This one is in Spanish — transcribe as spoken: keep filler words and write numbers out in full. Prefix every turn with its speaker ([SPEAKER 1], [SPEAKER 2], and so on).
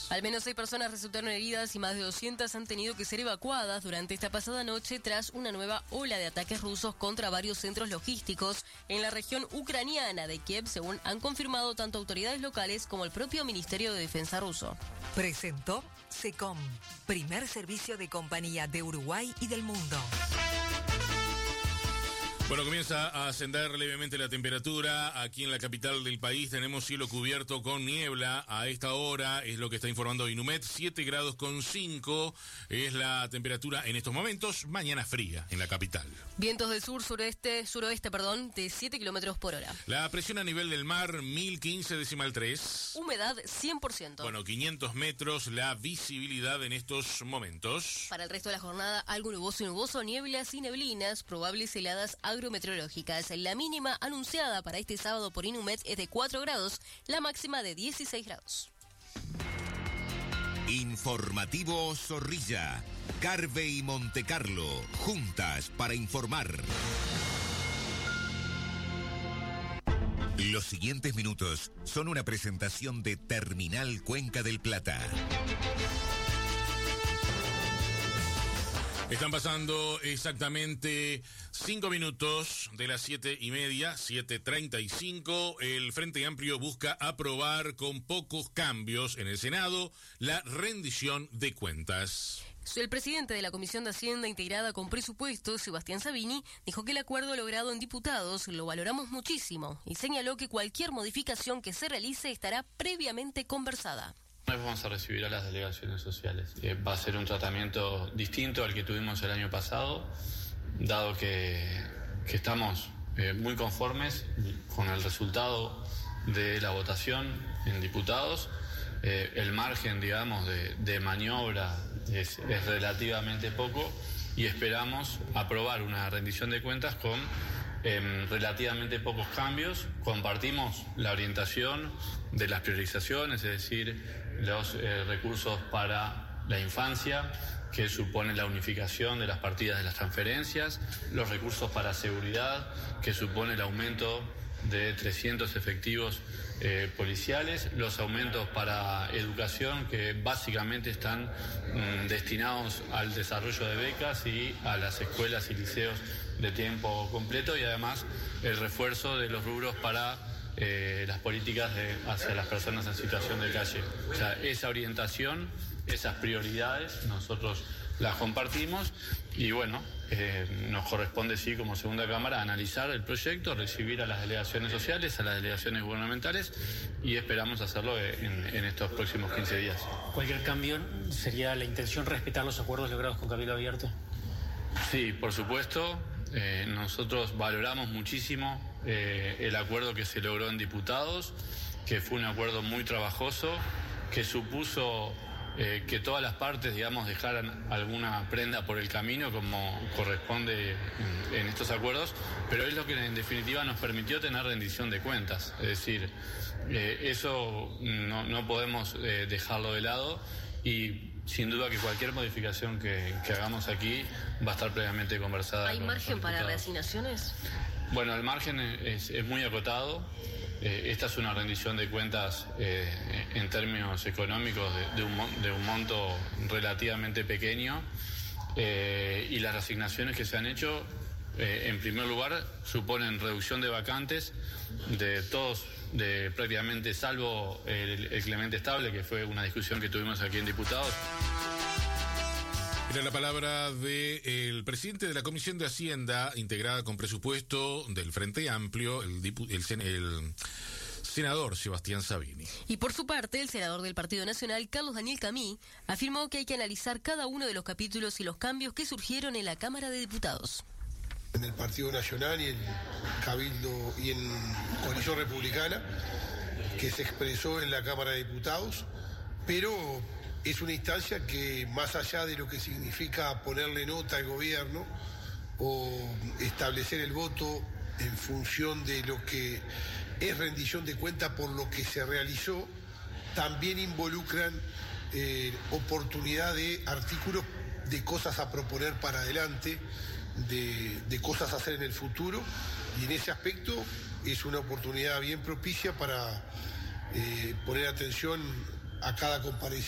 [SPEAKER 1] Al menos seis personas resultaron heridas y más de doscientas han tenido que ser evacuadas durante esta pasada noche tras una nueva ola de ataques rusos contra varios centros logísticos en la región ucraniana de Kiev, según han confirmado tanto autoridades locales como el propio Ministerio de Defensa ruso.
[SPEAKER 2] Presentó SECOM, primer servicio de compañía de Uruguay y del mundo.
[SPEAKER 3] Bueno, comienza a ascender levemente la temperatura. Aquí en la capital del país tenemos cielo cubierto con niebla. A esta hora es lo que está informando Inumet. siete grados con cinco es la temperatura en estos momentos. Mañana fría en la capital.
[SPEAKER 1] Vientos del sur, sureste, suroeste, perdón, de siete kilómetros por hora.
[SPEAKER 3] La presión a nivel del mar, mil quince decimal tres.
[SPEAKER 1] Humedad, cien por ciento.
[SPEAKER 3] Bueno, quinientos metros la visibilidad en estos momentos.
[SPEAKER 1] Para el resto de la jornada, algo nuboso y nuboso, nieblas y neblinas, probables heladas agrometeorológicas. La mínima anunciada para este sábado por Inumet es de cuatro grados, la máxima de dieciséis grados.
[SPEAKER 4] Informativo Zorrilla, Carve y Montecarlo, juntas para informar. Los siguientes minutos son una presentación de Terminal Cuenca del Plata.
[SPEAKER 3] Están pasando exactamente cinco minutos de las siete y media, siete treinta y cinco. El Frente Amplio busca aprobar con pocos cambios en el Senado la rendición de cuentas.
[SPEAKER 1] El presidente de la Comisión de Hacienda integrada con presupuestos, Sebastián Sabini, dijo que el acuerdo logrado en diputados lo valoramos muchísimo y señaló que cualquier modificación que se realice estará previamente conversada.
[SPEAKER 5] Hoy vamos a recibir a las delegaciones sociales. Eh, va a ser un tratamiento distinto al que tuvimos el año pasado, dado que, que estamos eh, muy conformes con el resultado de la votación en diputados. Eh, el margen, digamos, de, de maniobra es, es relativamente poco y esperamos aprobar una rendición de cuentas con eh, relativamente pocos cambios. Compartimos la orientación de las priorizaciones, es decir, los eh, recursos para la infancia, que supone la unificación de las partidas de las transferencias, los recursos para seguridad, que supone el aumento de trescientos efectivos eh, policiales, los aumentos para educación, que básicamente están mm, destinados al desarrollo de becas y a las escuelas y liceos de tiempo completo, y además el refuerzo de los rubros para eh, las políticas de, hacia las personas en situación de calle. O sea, esa orientación, esas prioridades, nosotros las compartimos y bueno, eh, nos corresponde sí como segunda cámara analizar el proyecto, recibir a las delegaciones sociales, a las delegaciones gubernamentales y esperamos hacerlo en, en estos próximos quince días.
[SPEAKER 6] ¿Cualquier cambio sería la intención respetar los acuerdos logrados con Cabildo Abierto?
[SPEAKER 5] Sí, por supuesto. Eh, nosotros valoramos muchísimo eh, el acuerdo que se logró en diputados, que fue un acuerdo muy trabajoso, que supuso eh, que todas las partes, digamos, dejaran alguna prenda por el camino, como corresponde en, en estos acuerdos, pero es lo que en definitiva nos permitió tener rendición de cuentas. Es decir, eh, eso no, no podemos eh, dejarlo de lado y sin duda que cualquier modificación que, que hagamos aquí va a estar previamente conversada.
[SPEAKER 1] ¿Hay
[SPEAKER 5] con,
[SPEAKER 1] margen
[SPEAKER 5] con
[SPEAKER 1] para reasignaciones?
[SPEAKER 5] Bueno, el margen es, es muy acotado. Eh, esta es una rendición de cuentas eh, en términos económicos de, de, un, de un monto relativamente pequeño eh, y las reasignaciones que se han hecho, eh, en primer lugar, suponen reducción de vacantes de todos, de prácticamente salvo el, el Clemente Estable, que fue una discusión que tuvimos aquí en diputados.
[SPEAKER 3] Era la palabra del presidente de la Comisión de Hacienda, integrada con presupuesto del Frente Amplio, el, dipu- el, el senador Sebastián Sabini.
[SPEAKER 1] Y por su parte, el senador del Partido Nacional, Carlos Daniel Camí, afirmó que hay que analizar cada uno de los capítulos y los cambios que surgieron en la Cámara de Diputados.
[SPEAKER 7] En el Partido Nacional y en Cabildo y en Coalición Republicana, que se expresó en la Cámara de Diputados, pero es una instancia que, más allá de lo que significa ponerle nota al gobierno o establecer el voto en función de lo que es rendición de cuenta por lo que se realizó, también involucran eh, oportunidad de artículos de cosas a proponer para adelante, de, de cosas a hacer en el futuro, y en ese aspecto es una oportunidad bien propicia para eh, poner atención a cada comparecencia.